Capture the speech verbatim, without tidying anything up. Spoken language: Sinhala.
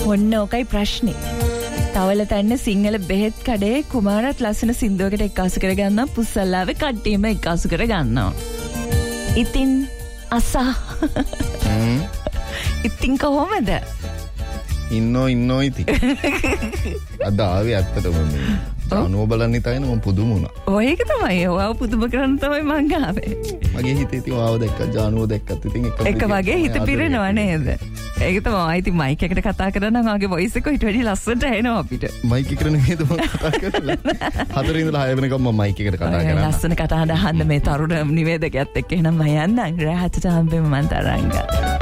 ඔන්න ඕකයි ප්‍රශ්නේ. තවල තන්න සිංහල බෙහෙත් කඩේ කුමාරත් ලස්සන සින්දුවකට එක්කාසු කරගන්නවා පුස්සල්ලාවේ කට්ටියම එක්කාසු කරගන්නවා. ඉතින් අසා ඉතින් කොහොමද? ඉන්නෝ ඉන්නෝ ඉතින්. අද ආවේ ඇත්තටම මේ ජානුව බලන්න හිතාගෙන මම පුදුම වුණා. ඔය ඒක තමයි. ඔයාව පුදුම කරන්න තමයි මං ආවේ. මගේ හිතේ ඉතින් ඔයාව දැක්ක ජානුව දැක්කත් ඉතින් එක එක වගේ හිත පිරෙනවා නේද? ඒක තමයි. ඉතින් මයික් එකට කතා කරනවා නම් ආගේ වොයිස් එක ඊට වැඩි ලස්සනට ඇහෙනවා අපිට. මයික් එකට නෙමෙයිද මම කතා කරන්නේ. හතර ඉඳලා හය වෙනකම් මම මයික් එකට කතා කරනවා. ලස්සන කතා අහන්න මේ තරුණ නිවේදකයාත් එක්ක එහෙනම් මම යන්නම්. රාහතට හම්බෙමු මන් තරංගා.